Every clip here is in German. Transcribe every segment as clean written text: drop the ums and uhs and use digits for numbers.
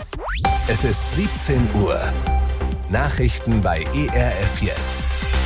Es ist 17 Uhr. Nachrichten bei ERF Yes.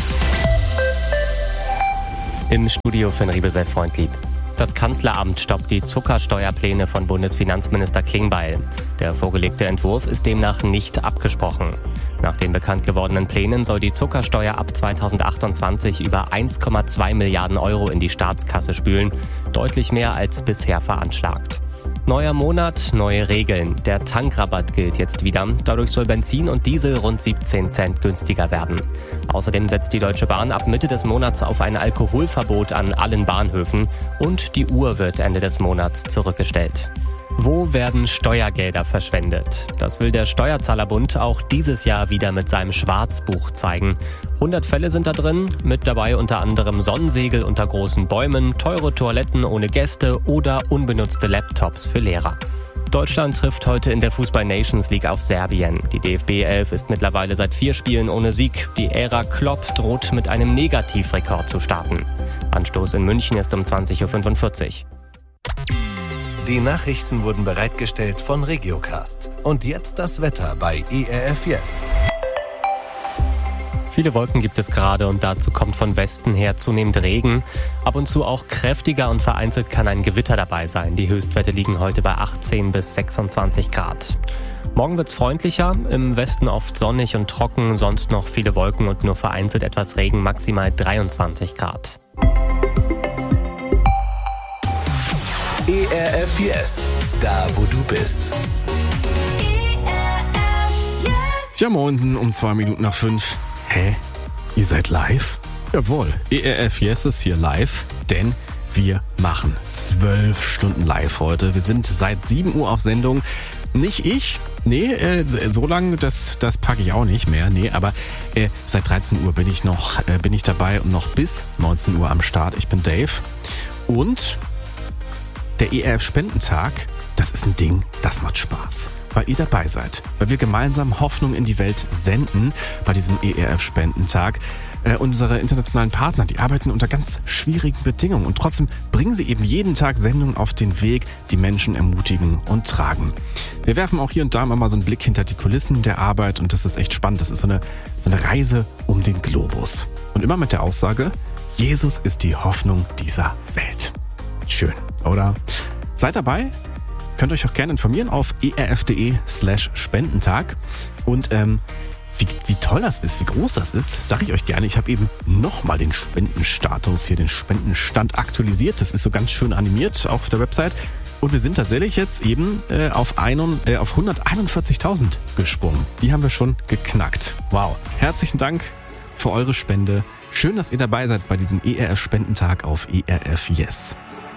Im Studio für Riebel Freundlieb. Das Kanzleramt stoppt die Zuckersteuerpläne von Bundesfinanzminister Klingbeil. Der vorgelegte Entwurf ist demnach nicht abgesprochen. Nach den bekannt gewordenen Plänen soll die Zuckersteuer ab 2028 über 1,2 Milliarden Euro in die Staatskasse spülen, deutlich mehr als bisher veranschlagt. Neuer Monat, neue Regeln. Der Tankrabatt gilt jetzt wieder. Dadurch soll Benzin und Diesel rund 17 Cent günstiger werden. Außerdem setzt die Deutsche Bahn ab Mitte des Monats auf ein Alkoholverbot an allen Bahnhöfen und die Uhr wird Ende des Monats zurückgestellt. Wo werden Steuergelder verschwendet? Das will der Steuerzahlerbund auch dieses Jahr wieder mit seinem Schwarzbuch zeigen. 100 Fälle sind da drin, mit dabei unter anderem Sonnensegel unter großen Bäumen, teure Toiletten ohne Gäste oder unbenutzte Laptops für Lehrer. Deutschland trifft heute in der Fußball-Nations League auf Serbien. Die DFB 11 ist mittlerweile seit 4 Spielen ohne Sieg. Die Ära Klopp droht mit einem Negativrekord zu starten. Anstoß in München ist um 20.45 Uhr. Die Nachrichten wurden bereitgestellt von Regiocast. Und jetzt das Wetter bei ERF Yes. Viele Wolken gibt es gerade und dazu kommt von Westen her zunehmend Regen. Ab und zu auch kräftiger und vereinzelt kann ein Gewitter dabei sein. Die Höchstwerte liegen heute bei 18 bis 26 Grad. Morgen wird's freundlicher, im Westen oft sonnig und trocken, sonst noch viele Wolken und nur vereinzelt etwas Regen, maximal 23 Grad. ERF Yes, da wo du bist. Ja, moinsen, um 2 Minuten nach 5. Hä? Ihr seid live? Jawohl, ERF Yes ist hier live, denn wir machen 12 Stunden live heute. Wir sind seit 7 Uhr auf Sendung. Nicht ich, so lange, das packe ich auch nicht mehr, aber seit 13 Uhr bin ich dabei und noch bis 19 Uhr am Start. Ich bin Dave und der ERF-Spendentag, das ist ein Ding, das macht Spaß, weil ihr dabei seid, weil wir gemeinsam Hoffnung in die Welt senden bei diesem ERF-Spendentag. Unsere internationalen Partner, die arbeiten unter ganz schwierigen Bedingungen und trotzdem bringen sie eben jeden Tag Sendungen auf den Weg, die Menschen ermutigen und tragen. Wir werfen auch hier und da mal so einen Blick hinter die Kulissen der Arbeit und das ist echt spannend. Das ist so eine Reise um den Globus. Und immer mit der Aussage, Jesus ist die Hoffnung dieser Welt. Schön, oder? Seid dabei, könnt euch auch gerne informieren auf erf.de/Spendentag. Und wie toll das ist, wie groß das ist, sage ich euch gerne. Ich habe eben nochmal den Spendenstatus hier, den Spendenstand aktualisiert. Das ist so ganz schön animiert auf der Website. Und wir sind tatsächlich jetzt eben auf 141.000 gesprungen. Die haben wir schon geknackt. Wow. Herzlichen Dank für eure Spende. Schön, dass ihr dabei seid bei diesem ERF-Spendentag auf ERF Yes.